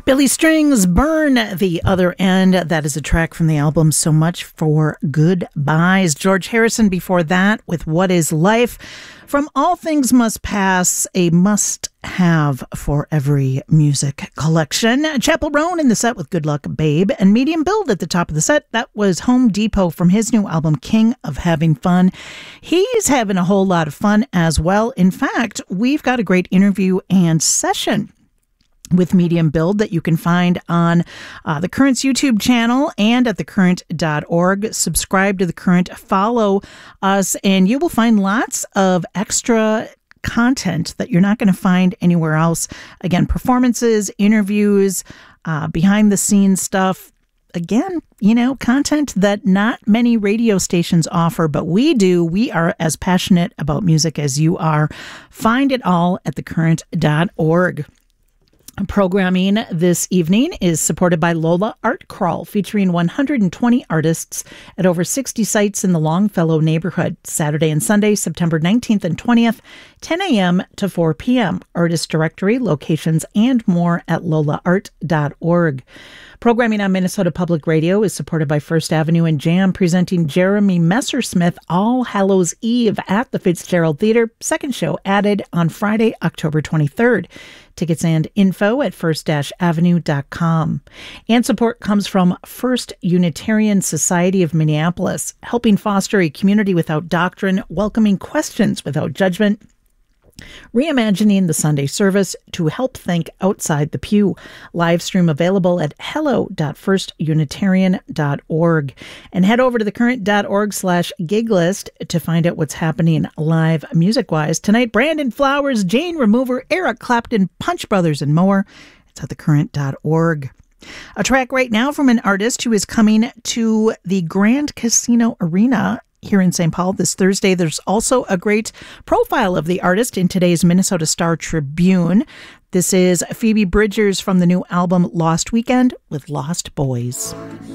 Billy Strings, Burn the Other End. That is a track from the album So Much for Goodbyes. George Harrison before that with What Is Life. From All Things Must Pass, a must-have for every music collection. Chappell Roan in the set with Good Luck Babe. And Medium Build at the top of the set. That was Home Depot from his new album, King of Having Fun. He's having a whole lot of fun as well. In fact, we've got a great interview and session with Medium Build that you can find on The Current's YouTube channel and at thecurrent.org. Subscribe to The Current, follow us, and you will find lots of extra content that you're not going to find anywhere else. Again, performances, interviews, behind-the-scenes stuff. Again, content that not many radio stations offer, but we do. We are as passionate about music as you are. Find it all at thecurrent.org. Programming this evening is supported by Lola Art Crawl, featuring 120 artists at over 60 sites in the Longfellow neighborhood. Saturday and Sunday, September 19th and 20th, 10 a.m. to 4 p.m. Artist directory, locations, and more at lolaart.org. Programming on Minnesota Public Radio is supported by First Avenue and Jam, presenting Jeremy Messersmith All Hallows Eve at the Fitzgerald Theater. Second show added on Friday, October 23rd. Tickets and info at first-avenue.com. And support comes from First Unitarian Society of Minneapolis, helping foster a community without doctrine, welcoming questions without judgment, reimagining the Sunday service to help think outside the pew. Live stream available at hello.firstunitarian.org. And head over to thecurrent.org/gig list to find out what's happening live music-wise. Tonight, Brandon Flowers, Jane Remover, Eric Clapton, Punch Brothers, and more. It's at thecurrent.org. A track right now from an artist who is coming to the Grand Casino Arena here in St. Paul this Thursday. There's also a great profile of the artist in today's Minnesota Star Tribune. This is Phoebe Bridgers from the new album Lost Weekend with Lost Boys.